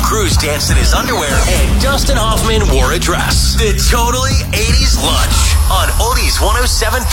Cruz danced in his underwear, and Dustin Hoffman wore a dress. The Totally 80s Lunch on Oldies 107.